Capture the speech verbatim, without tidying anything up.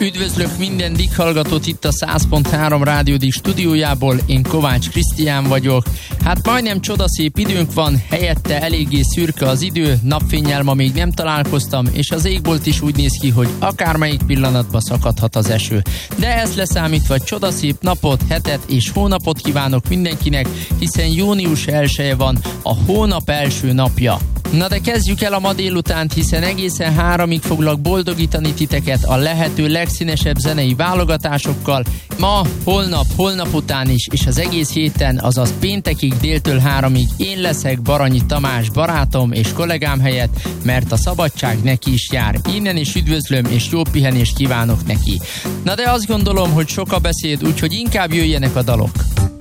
Üdvözlök minden Dick hallgatót itt a száz pont három Rádió Dick stúdiójából, én Kovács Krisztián vagyok. Hát majdnem csodaszép időnk van, helyette eléggé szürke az idő, napfénnyel ma még nem találkoztam, és az égbolt is úgy néz ki, hogy akármelyik pillanatban szakadhat az eső. De ezt leszámítva csodaszép napot, hetet és hónapot kívánok mindenkinek, hiszen június elseje van, a hónap első napja. Na de kezdjük el a ma délutánt, hiszen egészen háromig foglak boldogítani titeket a lehető legszínesebb zenei válogatásokkal. Ma, holnap, holnap után is, és az egész héten, azaz péntekig déltől háromig én leszek Baranyi Tamás barátom és kollégám helyett, mert a szabadság neki is jár. Innen is üdvözlöm és jó pihenést kívánok neki. Na de azt gondolom, hogy sok a beszéd, úgyhogy inkább jöjjenek a dalok.